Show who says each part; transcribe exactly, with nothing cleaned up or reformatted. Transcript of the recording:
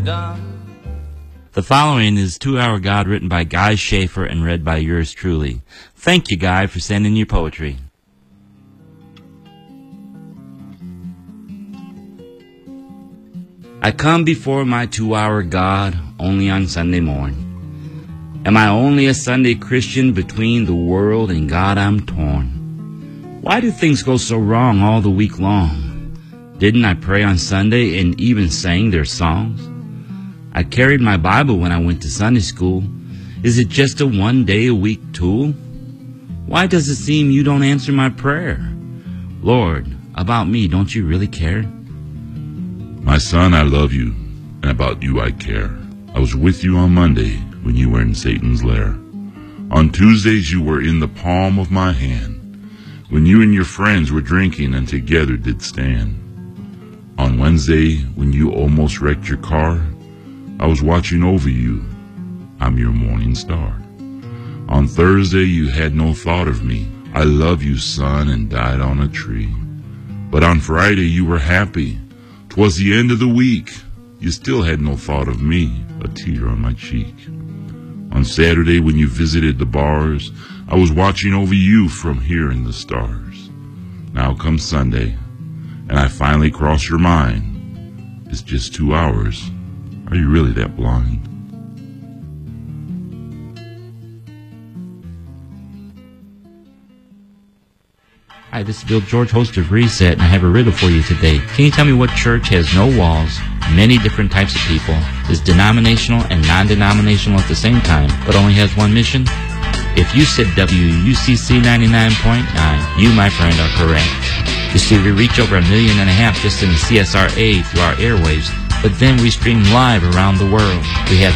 Speaker 1: done.
Speaker 2: The following is Two Hour God, written by Guy Schaefer and read by yours truly. Thank you, Guy, for sending your poetry. I come before my two-hour God only on Sunday morn. Am I only a Sunday Christian? Between the world and God I'm torn. Why do things go so wrong all the week long? Didn't I pray on Sunday and even sang their songs? I carried my Bible when I went to Sunday school. Is it just a one-day-a-week tool? Why does it seem you don't answer my prayer? Lord, about me, don't you really care?
Speaker 3: My son, I love you, and about you I care. I was with you on Monday when you were in Satan's lair. On Tuesdays you were in the palm of my hand, when you and your friends were drinking and together did stand. On Wednesday, when you almost wrecked your car, I was watching over you. I'm your morning star. On Thursday, you had no thought of me. I love you, son, and died on a tree. But on Friday, you were happy. 'Twas the end of the week. You still had no thought of me, a tear on my cheek. On Saturday, when you visited the bars, I was watching over you from here in the stars. Now comes Sunday, and I finally cross your mind. It's just two hours. Are you really that blind?
Speaker 2: Hi, this is Bill George, host of Reset, and I have a riddle for you today. Can you tell me what church has no walls, many different types of people, is denominational and non-denominational at the same time, but only has one mission? If you said W U C C ninety-nine point nine, you, my friend, are correct. You see, we reach over a million and a half just in the C S R A through our airwaves, but then we stream live around the world. We have